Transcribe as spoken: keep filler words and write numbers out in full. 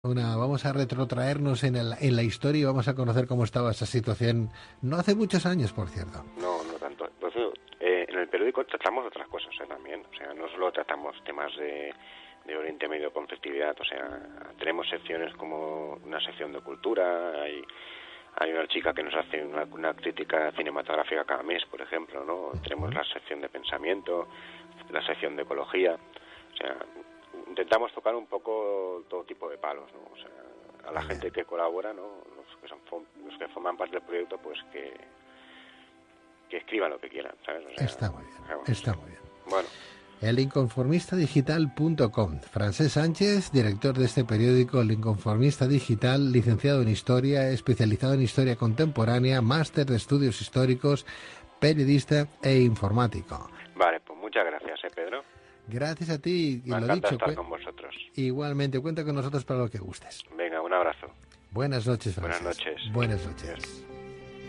Una, vamos a retrotraernos en, el, en la historia y vamos a conocer cómo estaba esa situación no hace muchos años, por cierto. No, no tanto. Pues, eh, en el periódico tratamos otras cosas eh, también. O sea, no solo tratamos temas de, de Oriente Medio con festividad. O sea, tenemos secciones como una sección de cultura. Hay, hay una chica que nos hace una, una crítica cinematográfica cada mes, por ejemplo, ¿no? Uh-huh. Tenemos la sección de pensamiento, la sección de ecología. O sea, intentamos tocar un poco todo tipo de palos, ¿no? O sea, a la gente que colabora, ¿no? Los que son los que forman parte del proyecto, pues que que escriban lo que quieran, ¿sabes? O sea, está muy bien, digamos, está muy bien. Bueno. El inconformista digital punto com. Francés Sánchez, director de este periódico, El Inconformista Digital, licenciado en Historia, especializado en Historia Contemporánea, máster de Estudios Históricos, periodista e informático. Vale, pues muchas gracias, ¿eh, Pedro? Gracias a ti, y Me lo encanta dicho, estar con vosotros. Igualmente, cuenta con nosotros para lo que gustes. Venga, un abrazo. Buenas noches, Francés. Buenas noches. Buenas noches. Adiós.